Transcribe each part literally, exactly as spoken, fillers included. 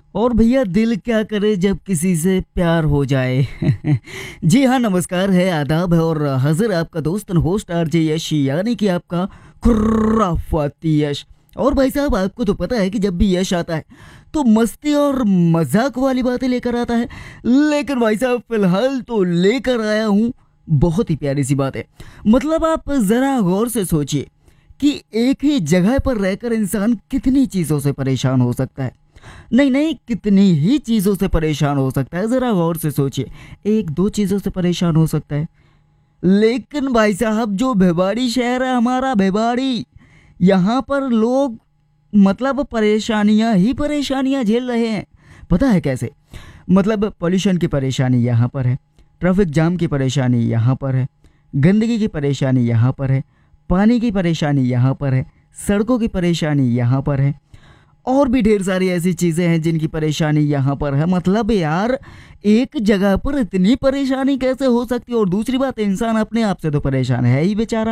और भैया दिल क्या करे जब किसी से प्यार हो जाए। जी हाँ, नमस्कार है, आदाब है और हाजिर आपका दोस्त होस्ट आरजे यश, यानी कि आपका खुर्राफाती यश। और भाई साहब, आपको तो पता है कि जब भी यश आता है तो मस्ती और मजाक वाली बातें लेकर आता है, लेकिन भाई साहब फिलहाल तो लेकर आया हूँ बहुत ही प्यारी सी बात है। मतलब आप ज़रा गौर से सोचिए कि एक ही जगह पर रहकर इंसान कितनी चीज़ों से परेशान हो सकता है। नहीं नहीं, कितनी ही चीज़ों से परेशान हो सकता है, ज़रा गौर से सोचिए। एक दो चीज़ों से परेशान हो सकता है, लेकिन भाई साहब जो भिवाड़ी शहर है हमारा, भिवाड़ी, यहाँ पर लोग मतलब परेशानियाँ ही परेशानियाँ झेल रहे हैं। पता है कैसे? मतलब पॉल्यूशन की परेशानी यहाँ पर है, ट्रैफिक जाम की परेशानी यहाँ पर है, गंदगी की परेशानी यहाँ पर है, पानी की परेशानी यहाँ पर है, सड़कों की परेशानी यहाँ पर है, और भी ढेर सारी ऐसी चीज़ें हैं जिनकी परेशानी यहाँ पर है। मतलब यार, एक जगह पर इतनी परेशानी कैसे हो सकती है? और दूसरी बात, इंसान अपने आप से तो परेशान है ही बेचारा।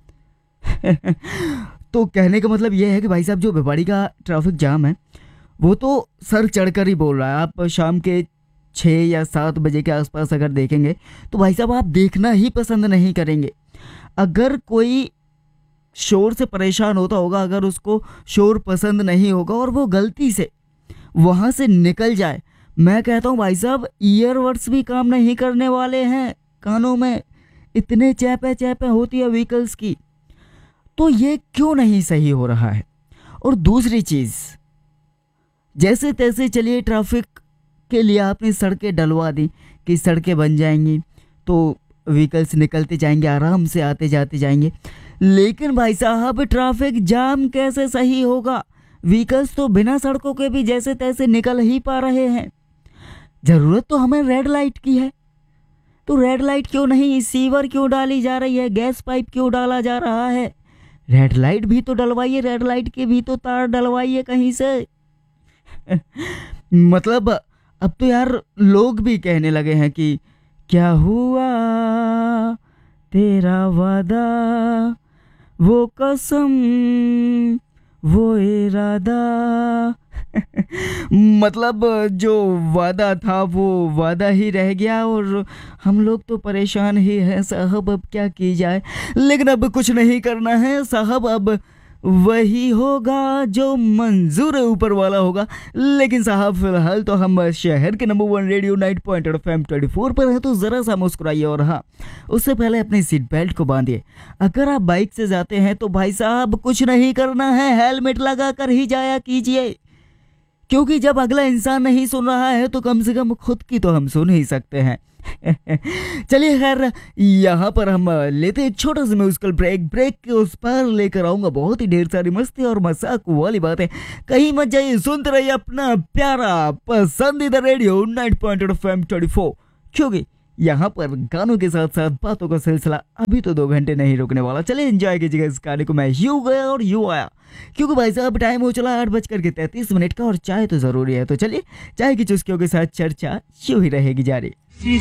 तो कहने का मतलब यह है कि भाई साहब जो भिवाड़ी का ट्रैफिक जाम है वो तो सर चढ़कर ही बोल रहा है। आप शाम के छः या सात बजे के आसपास अगर देखेंगे तो भाई साहब आप देखना ही पसंद नहीं करेंगे। अगर कोई शोर से परेशान होता होगा, अगर उसको शोर पसंद नहीं होगा और वो गलती से वहाँ से निकल जाए, मैं कहता हूँ भाई साहब ईयरबड्स भी काम नहीं करने वाले हैं कानों में, इतने चैपे चैपे होती है व्हीकल्स की। तो ये क्यों नहीं सही हो रहा है? और दूसरी चीज़, जैसे तैसे चलिए ट्रैफिक के लिए आपने सड़कें डलवा दी कि सड़कें बन जाएंगी तो व्हीकल्स निकलते जाएंगे, आराम से आते जाते जाएंगे, लेकिन भाई साहब ट्रैफिक जाम कैसे सही होगा? व्हीकल्स तो बिना सड़कों के भी जैसे तैसे निकल ही पा रहे हैं। ज़रूरत तो हमें रेड लाइट की है, तो रेड लाइट क्यों नहीं, सीवर क्यों डाली जा रही है, गैस पाइप क्यों डाला जा रहा है? रेड लाइट भी तो डलवाइए, रेड लाइट के भी तो तार डलवाइए कहीं से। मतलब अब तो यार लोग भी कहने लगे हैं कि क्या हुआ तेरा वादा, वो कसम, वो इरादा। मतलब जो वादा था वो वादा ही रह गया और हम लोग तो परेशान ही हैं साहब, अब क्या की जाए। लेकिन अब कुछ नहीं करना है साहब, अब वही होगा जो मंजूर ऊपर वाला होगा। लेकिन साहब फिलहाल तो हम शहर के number one radio night point F M twenty four पर है, तो ज़रा सा मुस्कुराइए। और हाँ, उससे पहले अपनी सीट बेल्ट को बांधिए। अगर आप बाइक से जाते हैं तो भाई साहब कुछ नहीं करना है, हेलमेट लगा कर ही जाया कीजिए, क्योंकि जब अगला इंसान नहीं सुन रहा है तो कम से कम खुद की तो हम सुन ही सकते हैं। चलिए खैर, यहाँ पर हम लेते एक छोटा सा म्यूजिकल ब्रेक। ब्रेक के उस पर लेकर आऊंगा बहुत ही ढेर सारी मस्ती और मजाक वाली बातें। कहीं मत जाइए, सुनते रहिए अपना प्यारा पसंदीदा radio night point F M twenty four, क्योंकि यहाँ पर गानों के साथ साथ बातों का सिलसिला अभी तो दो घंटे नहीं रुकने वाला। चलिए एंजॉय कीजिएगा इस गाने को। मैं यूं गया और यूं आया, क्योंकि भाई साहब टाइम हो चला आठ बजकर के तैंतीस मिनट का और चाय तो ज़रूरी है। तो चलिए चाय की चुस्कियों के साथ चर्चा यूं ही रहेगी जारी।